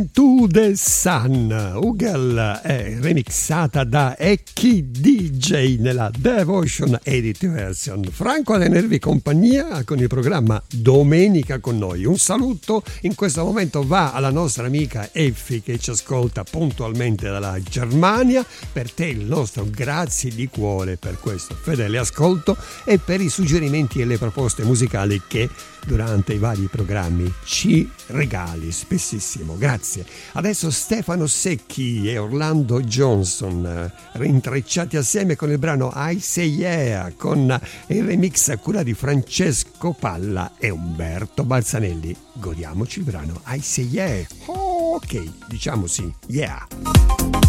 To the Sun, Ugel è remixata da Ecchi DJ nella Devotion Edit Version. Franco a tenervi compagnia con il programma Domenica con noi. Un saluto in questo momento va alla nostra amica Effi che ci ascolta puntualmente dalla Germania. Per te il nostro grazie di cuore per questo fedele ascolto e per i suggerimenti e le proposte musicali che durante i vari programmi ci regali spessissimo. Grazie. Adesso Stefano Secchi e Orlando Johnson rintrecciati assieme con il brano I Say Yeah, con il remix a cura di Francesco Palla e Umberto Balzanelli. Godiamoci il brano I Say Yeah. Ok, diciamo sì, yeah.